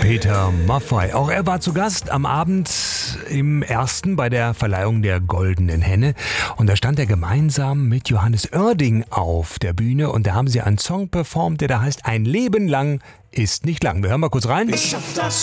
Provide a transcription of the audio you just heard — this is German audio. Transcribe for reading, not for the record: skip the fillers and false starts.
Peter Maffay. Auch er war zu Gast am Abend im Ersten bei der Verleihung der Goldenen Henne. Und da stand er gemeinsam mit Johannes Oerding auf der Bühne. Und da haben sie einen Song performt, der da heißt Ein Leben lang ist nicht lang. Wir hören mal kurz rein. Ich schaff das